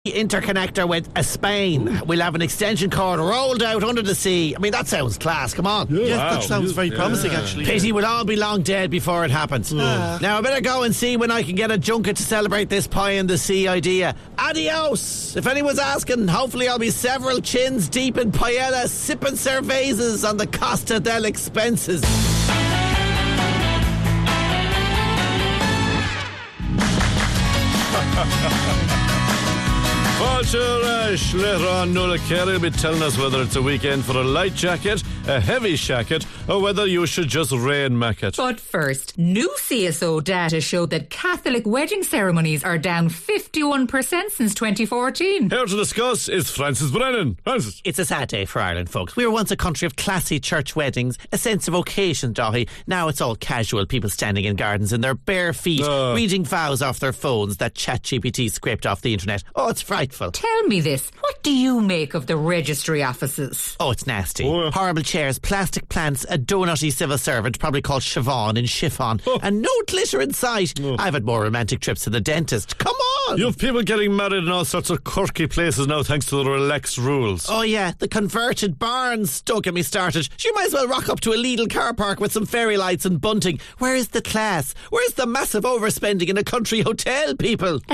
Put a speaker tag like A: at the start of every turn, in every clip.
A: interconnector with Spain. We'll have an extension cord rolled out under the sea. I mean, that sounds class. Come on.
B: Yes, that sounds very promising, actually.
A: Pity we'll all be long dead before it happens. Now I better go and see when I can get a junket to celebrate this pie in the sea idea. Adios. If anyone's asking, hopefully I'll be several chins deep in paella, sipping cervezas on the Costa del Expenses.
C: Culture later on, Nuala Carey will be telling us whether it's a weekend for a light jacket, a heavy shacket, or whether you should just rain mack it.
D: But first, new CSO data showed that Catholic wedding ceremonies are down 51% since 2014.
C: Here to discuss is Francis Brennan. Francis.
A: It's a sad day for Ireland, folks. We were once a country of classy church weddings, a sense of occasion, Dahi. Now it's all casual, people standing in gardens in their bare feet, reading vows off their phones that ChatGPT scraped off the internet. Oh, it's frightful.
D: Tell me this, what do you make of the registry offices?
A: Oh, it's nasty. Horrible chairs, plastic plants, a donutty civil servant, probably called Siobhan in chiffon, and no glitter in sight. I've had more romantic trips to the dentist. Come on!
C: You have people getting married in all sorts of quirky places now thanks to the relaxed rules.
A: Oh yeah, the converted barns. Don't get me started. You might as well rock up to a Lidl car park with some fairy lights and bunting. Where is the class? Where's the massive overspending in a country hotel, people?
D: A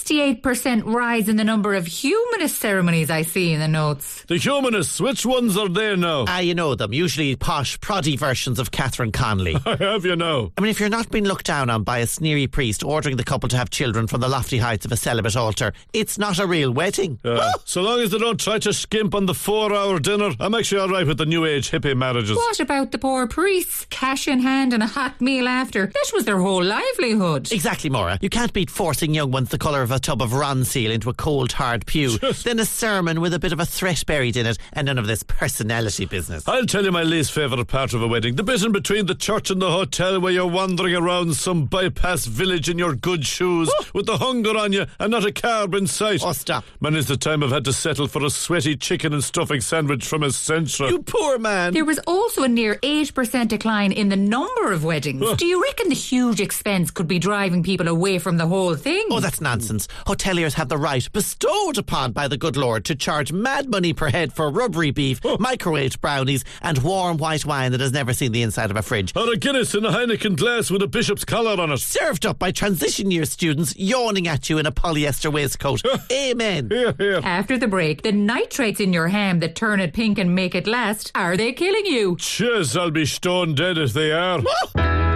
D: 68% rise in the number of humanist ceremonies I see in the notes.
C: The humanists, which ones are they now?
A: You know them. Usually posh, proddy versions of Catherine Connolly.
C: I have, you know.
A: I mean, if you're not being looked down on by a sneery priest ordering the couple to have children from the lofty heights of a celibate altar, it's not a real wedding.
C: So long as they don't try to skimp on the 4-hour dinner, I'm actually alright with the new age hippie marriages.
D: What about the poor priests? Cash in hand and a hot meal after. That was their whole livelihood.
A: Exactly, Maura. You can't beat forcing young ones the colour of a tub of Ronseal into a cold, hard pew. Then a sermon with a bit of a threat buried in it, and none of this personality business.
C: I'll tell you my least favourite part of a wedding. The bit in between the church and the hotel where you're wandering around some bypass village in your good shoes with the hunger on you and not a carb in sight.
A: Oh, stop.
C: Many's the time I've had to settle for a sweaty chicken and stuffing sandwich from a Centra.
A: You poor man.
D: There was also a near 8% decline in the number of weddings. Do you reckon the huge expense could be driving people away from the whole thing?
A: Oh, that's nonsense. Hoteliers have the right, bestowed upon by the good Lord, to charge mad money per head for rubbery beef, microwaved brownies, and warm white wine that has never seen the inside of a fridge.
C: Or a Guinness in a Heineken glass with a bishop's collar on it.
A: Served up by transition year students yawning at you in a polyester waistcoat. Amen.
C: Here, here.
D: After the break, the nitrates in your ham that turn it pink and make it last, are they killing you?
C: Cheers, I'll be stone dead if they are.